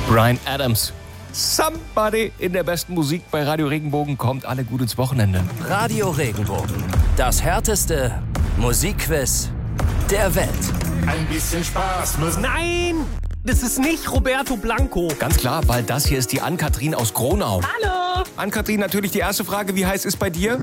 Bryan Adams. Somebody in der besten Musik bei Radio Regenbogen. Kommt alle gut ins Wochenende. Radio Regenbogen. Das härteste Musikquiz der Welt. Ein bisschen Spaß muss. Nein, das ist nicht Roberto Blanco. Ganz klar, weil das hier ist die Ann-Kathrin aus Gronau. Hallo. Ann-Kathrin, natürlich die erste Frage. Wie heiß ist bei dir?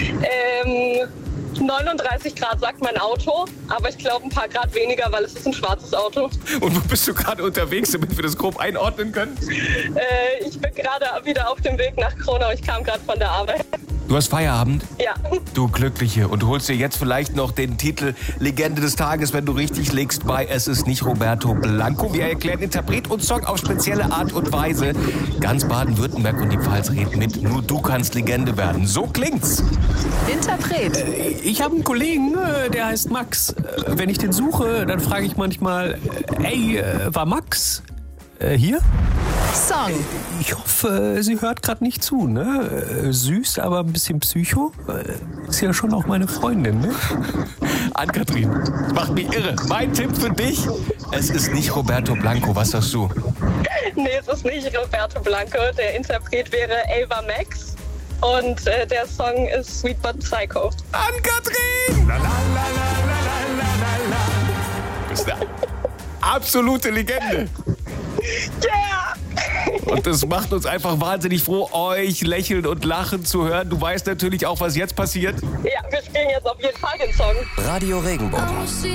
39 Grad sagt mein Auto, aber ich glaube ein paar Grad weniger, weil es ist ein schwarzes Auto. Und wo bist du gerade unterwegs, damit wir das grob einordnen können? Ich bin gerade wieder auf dem Weg nach Gronau. Ich kam gerade von der Arbeit. Du hast Feierabend? Ja. Du Glückliche. Und du holst dir jetzt vielleicht noch den Titel Legende des Tages, wenn du richtig liegst bei Es ist nicht Roberto Blanco. Wir erklären Interpret und Song auf spezielle Art und Weise. Ganz Baden-Württemberg und die Pfalz reden mit. Nur du kannst Legende werden. So klingt's. Interpret. Ich habe einen Kollegen, der heißt Max. Wenn ich den suche, dann frage ich manchmal, war Max hier? Song. Ich hoffe, sie hört gerade nicht zu, ne? Süß, aber ein bisschen Psycho. Ist ja schon auch meine Freundin, ne? Ann-Kathrin, das macht mich irre. Mein Tipp für dich, es ist nicht Roberto Blanco. Was sagst du? Nee, es ist nicht Roberto Blanco. Der Interpret wäre Ava Max. Und der Song ist Sweet But Psycho. Ann-Kathrin! La, la, la, la, la, la, la. Das ist eine absolute Legende. Yeah! Und das macht uns einfach wahnsinnig froh, euch lächeln und lachen zu hören. Du weißt natürlich auch, was jetzt passiert. Ja, wir spielen jetzt auf jeden Fall den Song. Radio Regenbogen.